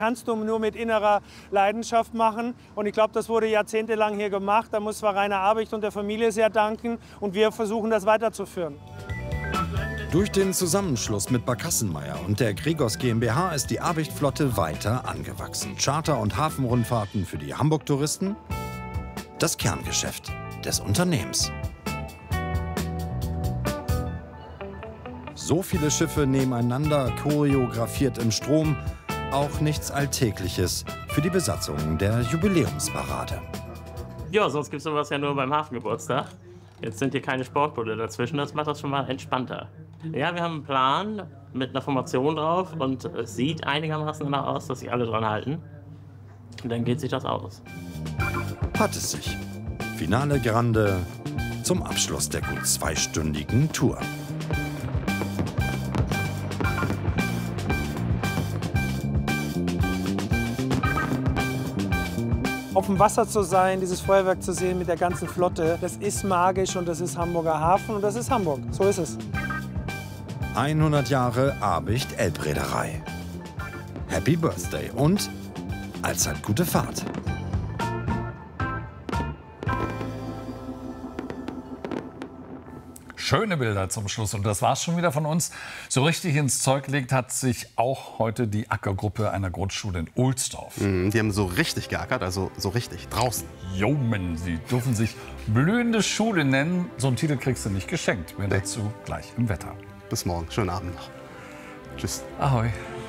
Kannst du nur mit innerer Leidenschaft machen. Und ich glaube, das wurde jahrzehntelang hier gemacht. Da muss zwar Rainer Abicht und der Familie sehr danken. Und wir versuchen, das weiterzuführen. Durch den Zusammenschluss mit Barkassenmeier und der Gregos GmbH ist die Abicht-Flotte weiter angewachsen. Charter- und Hafenrundfahrten für die Hamburg-Touristen, das Kerngeschäft des Unternehmens. So viele Schiffe nebeneinander, choreografiert im Strom, auch nichts Alltägliches für die Besatzung der Jubiläumsparade. Ja, sonst gibt es sowas ja nur beim Hafengeburtstag. Jetzt sind hier keine Sportboote dazwischen, das macht das schon mal entspannter. Ja, wir haben einen Plan mit einer Formation drauf und es sieht einigermaßen danach aus, dass sich alle dran halten. Und dann geht sich das aus. Hat es sich. Finale Grande zum Abschluss der gut zweistündigen Tour. Auf dem Wasser zu sein, dieses Feuerwerk zu sehen mit der ganzen Flotte, das ist magisch und das ist Hamburger Hafen und das ist Hamburg. So ist es. 100 Jahre Abicht-Elbreederei. Happy Birthday und allzeit gute Fahrt. Schöne Bilder zum Schluss. Und das war's schon wieder von uns. So richtig ins Zeug gelegt hat sich auch heute die Ackergruppe einer Grundschule in Ohlsdorf. Die haben so richtig geackert, also so richtig, draußen. Jomen, sie dürfen sich blühende Schule nennen. So einen Titel kriegst du nicht geschenkt. Mehr dazu gleich im Wetter. Bis morgen. Schönen Abend noch. Tschüss. Ahoi.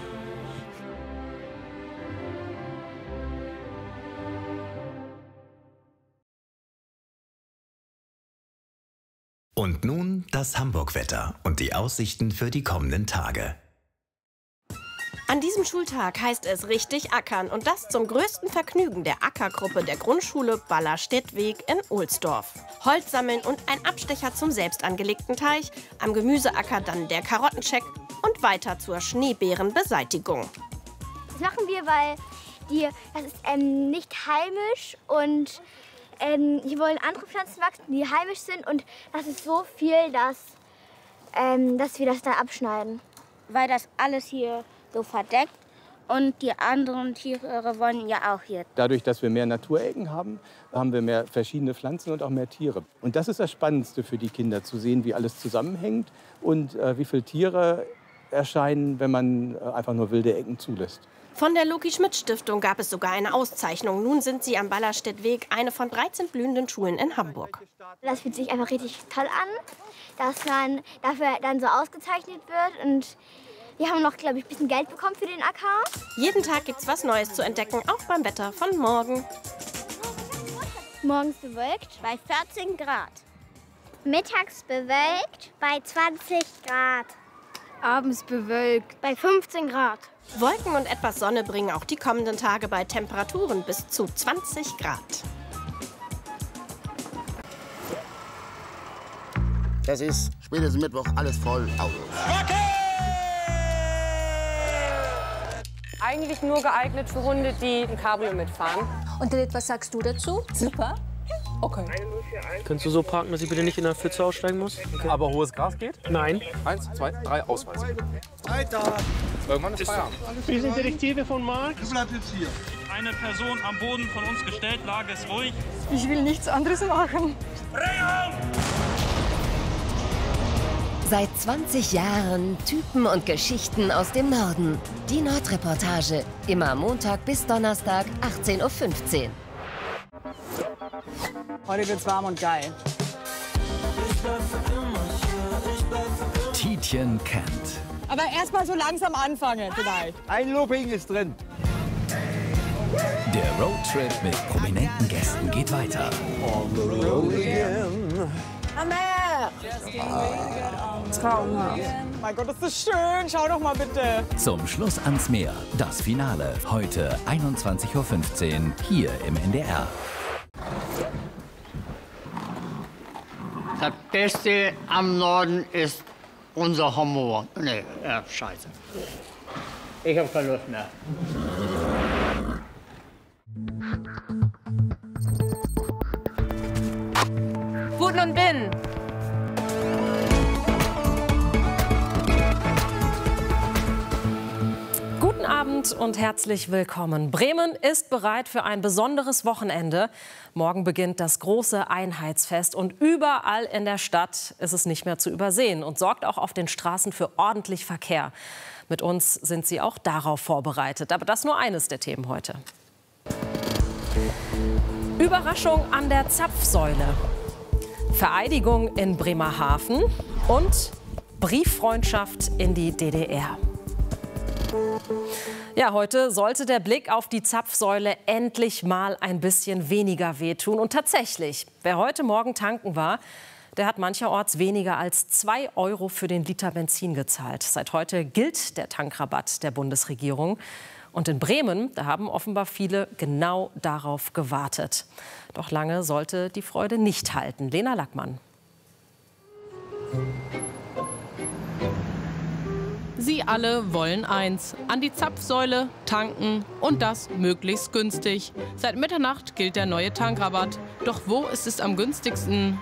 Und nun das Hamburg-Wetter und die Aussichten für die kommenden Tage. An diesem Schultag heißt es richtig ackern und das zum größten Vergnügen der Ackergruppe der Grundschule Ballerstedtweg in Ohlsdorf. Holz sammeln und ein Abstecher zum selbst angelegten Teich, am Gemüseacker dann der Karottencheck und weiter zur Schneebeerenbeseitigung. Das machen wir, weil das ist nicht heimisch und hier wollen andere Pflanzen wachsen, die heimisch sind und das ist so viel, dass wir das dann abschneiden. Weil das alles hier so verdeckt und die anderen Tiere wollen ja auch hier. Dadurch, dass wir mehr Naturecken haben, haben wir mehr verschiedene Pflanzen und auch mehr Tiere. Und das ist das Spannendste für die Kinder, zu sehen, wie alles zusammenhängt und wie viele Tiere erscheinen, wenn man einfach nur wilde Ecken zulässt. Von der Loki-Schmidt-Stiftung gab es sogar eine Auszeichnung. Nun sind sie am Ballerstedtweg eine von 13 blühenden Schulen in Hamburg. Das fühlt sich einfach richtig toll an, dass man dafür dann so ausgezeichnet wird. Und wir haben noch, glaube ich, ein bisschen Geld bekommen für den Acker. Jeden Tag gibt's was Neues zu entdecken, auch beim Wetter von morgen. Morgens bewölkt bei 14 Grad. Mittags bewölkt bei 20 Grad. Abends bewölkt bei 15 Grad. Wolken und etwas Sonne bringen auch die kommenden Tage bei Temperaturen bis zu 20 Grad. Das ist spätestens Mittwoch alles voll Autos. Eigentlich nur geeignet für Hunde, die ein Cabrio mitfahren. Und Lilith, was sagst du dazu? Super. Okay. Kannst du so parken, dass ich bitte nicht in der Pfütze aussteigen muss? Okay. Aber hohes Gras geht? Nein. 1, 2, 3, Ausweis. Weiter. Irgendwann ist Feierabend. Wir sind Detektive von Marc. Du bleibst jetzt hier. Eine Person am Boden von uns gestellt, Lage ist ruhig. Ich will nichts anderes machen. Seit 20 Jahren Typen und Geschichten aus dem Norden. Die Nordreportage. Immer Montag bis Donnerstag, 18:15 Uhr. Heute wird's warm und geil. Tietjen kennt. Aber erst mal so langsam anfangen vielleicht. Ein Looping ist drin. Der Roadtrip mit prominenten Gästen geht weiter. On the road again. Traumhaft. Mein Gott, ist das schön. Schau doch mal bitte. Zum Schluss ans Meer. Das Finale. Heute 21:15 Uhr hier im NDR. Das Beste am Norden ist unser Humor. Nee, scheiße. Ich hab keine Lust mehr. Guten und Bin. Guten Abend Abend und herzlich willkommen. Bremen ist bereit für ein besonderes Wochenende. Morgen beginnt das große Einheitsfest und überall in der Stadt ist es nicht mehr zu übersehen und sorgt auch auf den Straßen für ordentlich Verkehr. Mit uns sind Sie auch darauf vorbereitet. Aber das nur eines der Themen heute. Überraschung an der Zapfsäule, Vereidigung in Bremerhaven und Brieffreundschaft in die DDR. Ja, heute sollte der Blick auf die Zapfsäule endlich mal ein bisschen weniger wehtun. Und tatsächlich, wer heute Morgen tanken war, der hat mancherorts weniger als 2 € für den Liter Benzin gezahlt. Seit heute gilt der Tankrabatt der Bundesregierung. Und in Bremen, da haben offenbar viele genau darauf gewartet. Doch lange sollte die Freude nicht halten. Lena Lackmann. Sie alle wollen eins: an die Zapfsäule, tanken und das möglichst günstig. Seit Mitternacht gilt der neue Tankrabatt. Doch wo ist es am günstigsten?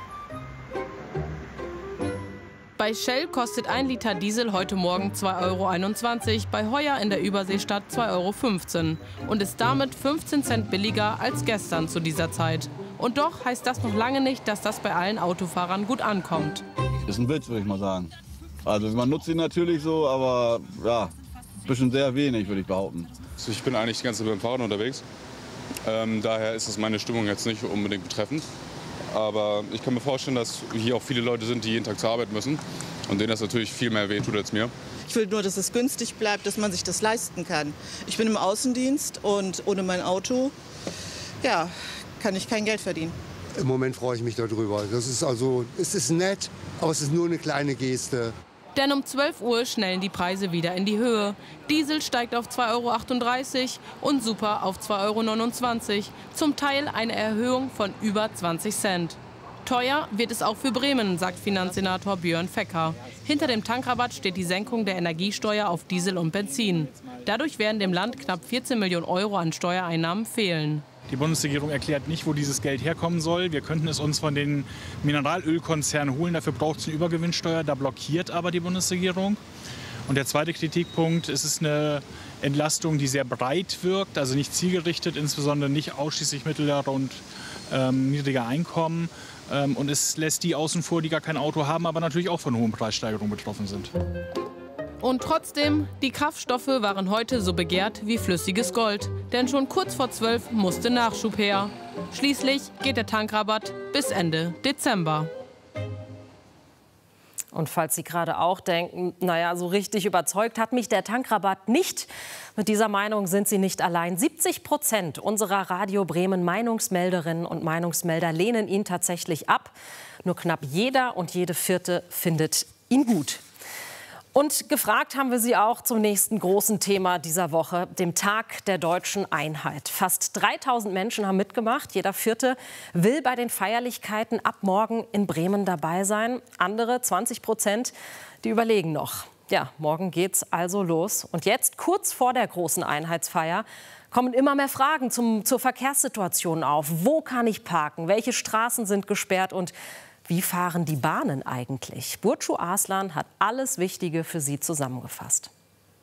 Bei Shell kostet 1 Liter Diesel heute Morgen 2,21 €, bei Heuer in der Überseestadt 2,15 € und ist damit 15 Cent billiger als gestern zu dieser Zeit. Und doch heißt das noch lange nicht, dass das bei allen Autofahrern gut ankommt. Das ist ein Witz, würde ich mal sagen. Also man nutzt ihn natürlich so, aber ja, ein bisschen sehr wenig, würde ich behaupten. Also ich bin eigentlich die ganze Zeit mit dem Fahrrad unterwegs. Daher ist es meine Stimmung jetzt nicht unbedingt betreffend. Aber ich kann mir vorstellen, dass hier auch viele Leute sind, die jeden Tag zur Arbeit müssen und denen das natürlich viel mehr wehtut als mir. Ich will nur, dass es günstig bleibt, dass man sich das leisten kann. Ich bin im Außendienst und ohne mein Auto, ja, kann ich kein Geld verdienen. Im Moment freue ich mich darüber. Das ist also, es ist nett, aber es ist nur eine kleine Geste. Denn um 12 Uhr schnellen die Preise wieder in die Höhe. Diesel steigt auf 2,38 € und Super auf 2,29 €. Zum Teil eine Erhöhung von über 20 Cent. Teuer wird es auch für Bremen, sagt Finanzsenator Björn Fecker. Hinter dem Tankrabatt steht die Senkung der Energiesteuer auf Diesel und Benzin. Dadurch werden dem Land knapp 14 Millionen € an Steuereinnahmen fehlen. Die Bundesregierung erklärt nicht, wo dieses Geld herkommen soll. Wir könnten es uns von den Mineralölkonzernen holen. Dafür braucht es eine Übergewinnsteuer. Da blockiert aber die Bundesregierung. Und der zweite Kritikpunkt, es ist eine Entlastung, die sehr breit wirkt, also nicht zielgerichtet, insbesondere nicht ausschließlich mittlerer und niedriger Einkommen. Und es lässt die außen vor, die gar kein Auto haben, aber natürlich auch von hohen Preissteigerungen betroffen sind. Und trotzdem, die Kraftstoffe waren heute so begehrt wie flüssiges Gold. Denn schon kurz vor 12 musste Nachschub her. Schließlich geht der Tankrabatt bis Ende Dezember. Und falls Sie gerade auch denken, naja, so richtig überzeugt hat mich der Tankrabatt nicht. Mit dieser Meinung sind Sie nicht allein. 70% unserer Radio Bremen Meinungsmelderinnen und Meinungsmelder lehnen ihn tatsächlich ab. Nur knapp jeder und jede Vierte findet ihn gut. Und gefragt haben wir Sie auch zum nächsten großen Thema dieser Woche, dem Tag der deutschen Einheit. Fast 3000 Menschen haben mitgemacht. Jeder Vierte will bei den Feierlichkeiten ab morgen in Bremen dabei sein. Andere 20%, die überlegen noch. Ja, morgen geht's also los. Und jetzt, kurz vor der großen Einheitsfeier, kommen immer mehr Fragen zur Verkehrssituation auf. Wo kann ich parken? Welche Straßen sind gesperrt? Und wie fahren die Bahnen eigentlich? Burcu Arslan hat alles Wichtige für Sie zusammengefasst.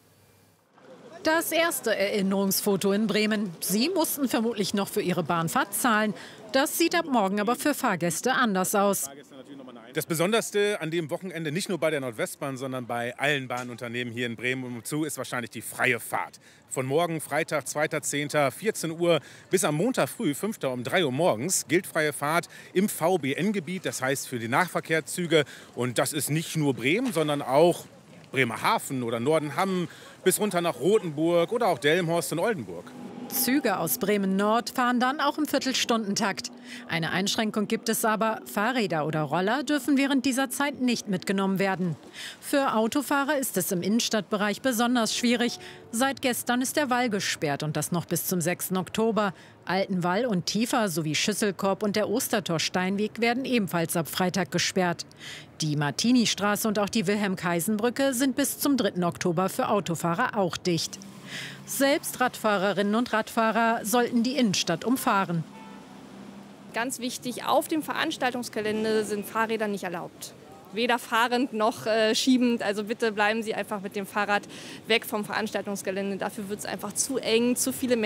Das erste Erinnerungsfoto in Bremen. Sie mussten vermutlich noch für ihre Bahnfahrt zahlen. Das sieht ab morgen aber für Fahrgäste anders aus. Das Besonderste an dem Wochenende, nicht nur bei der Nordwestbahn, sondern bei allen Bahnunternehmen hier in Bremen und umzu, ist wahrscheinlich die freie Fahrt. Von morgen, Freitag, 2.10., 14 Uhr bis am Montag früh, 5. um 3 Uhr morgens, gilt freie Fahrt im VBN-Gebiet, das heißt für die Nahverkehrszüge. Und das ist nicht nur Bremen, sondern auch Bremerhaven oder Nordenham bis runter nach Rothenburg oder auch Delmenhorst und Oldenburg. Züge aus Bremen-Nord fahren dann auch im Viertelstundentakt. Eine Einschränkung gibt es aber. Fahrräder oder Roller dürfen während dieser Zeit nicht mitgenommen werden. Für Autofahrer ist es im Innenstadtbereich besonders schwierig. Seit gestern ist der Wall gesperrt und das noch bis zum 6. Oktober. Altenwall und Tiefer sowie Schüsselkorb und der Ostertor-Steinweg werden ebenfalls ab Freitag gesperrt. Die Martini-Straße und auch die Wilhelm-Kaisen-Brücke sind bis zum 3. Oktober für Autofahrer auch dicht. Selbst Radfahrerinnen und Radfahrer sollten die Innenstadt umfahren. Ganz wichtig, auf dem Veranstaltungsgelände sind Fahrräder nicht erlaubt. weder fahrend noch schiebend. Also bitte bleiben Sie einfach mit dem Fahrrad weg vom Veranstaltungsgelände. Dafür wird es einfach zu eng, zu viele Menschen.